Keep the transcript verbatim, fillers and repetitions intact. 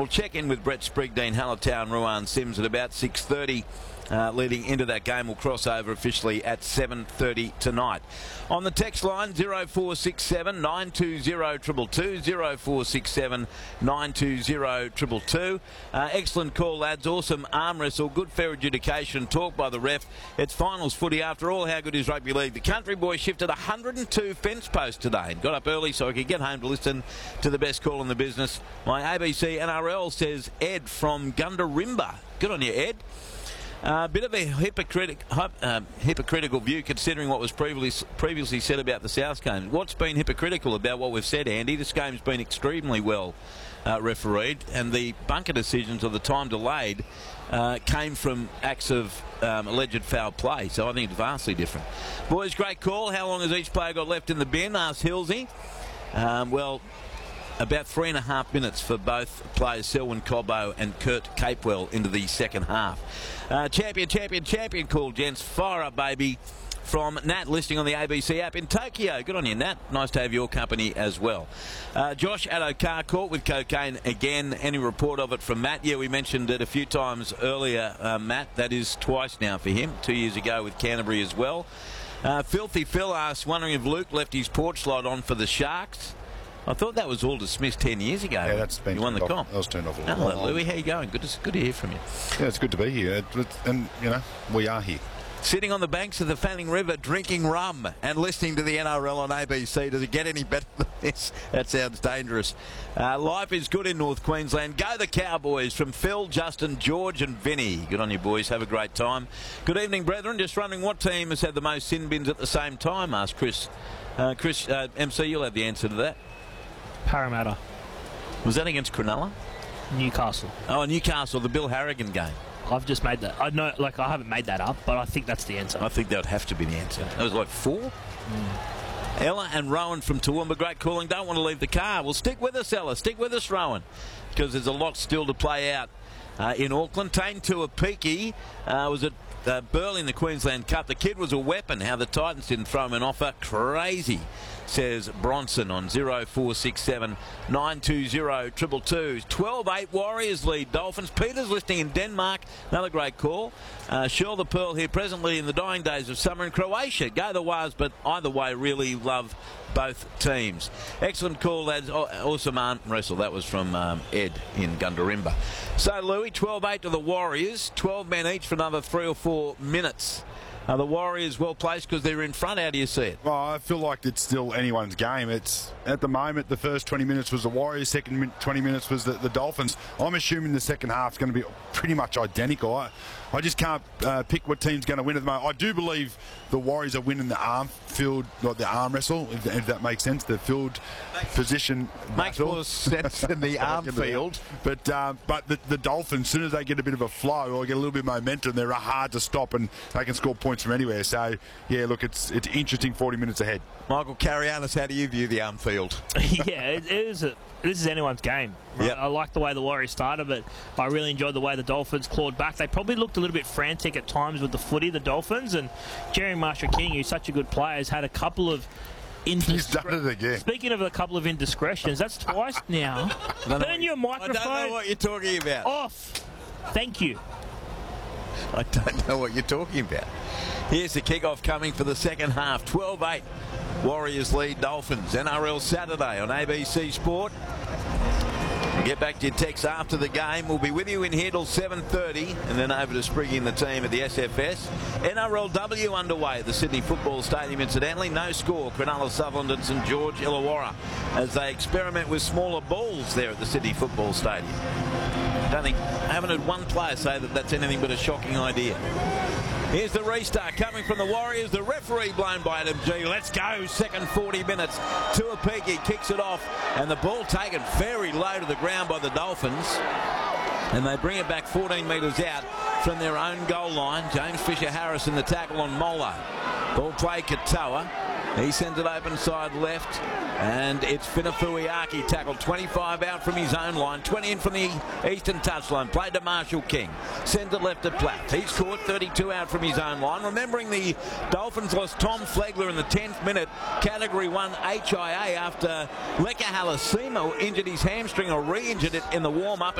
we'll check in with Brett Sprigdine, Hallertown, Ruan Sims at about six thirty. Uh, leading into that game. Will cross over officially at seven thirty tonight. On the text line, zero four six seven nine two zero two two two, zero four six seven nine two zero two two two. Uh, excellent call, lads. Awesome arm wrestle. Good fair adjudication. Talk by the ref. It's finals footy. After all, how good is rugby league? The country boy shifted one hundred two fence posts today. Got up early so I could get home to listen to the best call in the business. My A B C N R L says Ed from Gundarimba. Good on you, Ed. A uh, bit of a hypocritic, uh, hypocritical view considering what was previously, previously said about the South games. What's been hypocritical about what we've said, Andy? This game's been extremely well uh, refereed, and the bunker decisions of the time delayed uh, came from acts of um, alleged foul play, so I think it's vastly different. Boys, great call. How long has each player got left in the bin? Asked Hilsey. Um, well, about three and a half minutes for both players, Selwyn Cobbo and Kurt Capewell, into the second half. Uh, champion, champion, champion call, gents. Fire up, baby. From Nat, listening on the A B C app in Tokyo. Good on you, Nat. Nice to have your company as well. Uh, Josh Addo car caught with cocaine again. Any report of it from Matt? Yeah, we mentioned it a few times earlier, uh, Matt. That is twice now for him. Two years ago with Canterbury as well. Uh, Filthy Phil asks, wondering if Luke left his porch light on for the Sharks. I thought that was all dismissed ten years ago. Yeah, that's been you won the off. comp. That was turned off a little Hello, while. Louis. How you going? Good to, good to hear from you. Yeah, it's good to be here. It, it, and, you know, we are here. Sitting on the banks of the Fanning River, drinking rum and listening to the N R L on A B C. Does it get any better than this? That sounds dangerous. Uh, life is good in North Queensland. Go the Cowboys, from Phil, Justin, George and Vinny. Good on you, boys. Have a great time. Good evening, brethren. Just wondering what team has had the most sin bins at the same time, asked Chris. Uh, Chris, uh, M C, you'll have the answer to that. Parramatta. Was that against Cronulla? Newcastle. Oh, Newcastle, the Bill Harrigan game. I've just made that. I know, like I haven't made that up, but I think that's the answer. I think that would have to be the answer. That was like four. Mm. Ella and Rowan from Toowoomba, great calling. Don't want to leave the car. Well, stick with us, Ella. Stick with us, Rowan, because there's a lot still to play out uh, in Auckland. Tane Tuapiki uh, was at uh, Burley in the Queensland Cup. The kid was a weapon. How the Titans didn't throw him an offer. Crazy, says Bronson on zero four six seven nine two zero two two two. twelve eight Warriors lead Dolphins. Peter's listening in Denmark. Another great call. Uh, Shirl the Pearl here presently in the dying days of summer in Croatia. Go the Waz, but either way, really love both teams. Excellent call, lads. Awesome arm wrestle. That was from um, Ed in Gundarimba. So, Louis, twelve eight to the Warriors. twelve men each for another three or four minutes. Are the Warriors well placed because they're in front? How do you see it? Well, I feel like it's still anyone's game. It's at the moment, the first twenty minutes was the Warriors, second twenty minutes was the, the Dolphins. I'm assuming the second half is going to be pretty much identical. I, I just can't uh, pick what team's going to win at the moment. I do believe the Warriors are winning the arm field, like the arm wrestle, if, if that makes sense. The field position makes battle. more sense than the arm field. But um, but the, the Dolphins, as soon as they get a bit of a flow or get a little bit of momentum, they're hard to stop and they can score points from anywhere. So yeah, look, it's it's interesting. forty minutes ahead. Michael Carianis, how do you view the arm field? yeah, it, it is. A, this is anyone's game. Right? Yep. I like the way the Warriors started, but I really enjoyed the way the Dolphins clawed back. They probably looked a little bit frantic at times with the footy, the Dolphins, and Jerry Marshall-King, who's such a good player, has had a couple of He's done it again. Speaking of a couple of indiscretions, that's twice now. Turn your microphone I don't know what you're talking about. Off. Thank you. I don't know what you're talking about. Here's the kickoff coming for the second half. twelve eight. Warriors lead Dolphins. N R L Saturday on A B C Sport. Get back to your text after the game. We'll be with you in here till seven thirty and then over to Spriggy and the team at the S F S. N R L W underway at the Sydney Football Stadium, incidentally. No score. Cronulla, Sutherland and St George Illawarra as they experiment with smaller balls there at the Sydney Football Stadium. Don't think, I haven't heard one player say that that's anything but a shocking idea. Here's the restart coming from the Warriors. The referee blown by Adam G. Let's go. Second forty minutes. Tuapiki kicks it off. And the ball taken very low to the ground by the Dolphins. And they bring it back fourteen metres out from their own goal line. James Fisher-Harris in the tackle on Mola. Ball play Katoa. He sends it open side left. And it's Finafuiaki tackled twenty-five out from his own line, twenty in from the eastern touchline. Played to Marshall King. Sends it left to Platt. He's caught thirty-two out from his own line. Remembering the Dolphins lost Tom Flegler in the tenth minute, Category one H I A, after Leka Halasima injured his hamstring or re-injured it in the warm-up.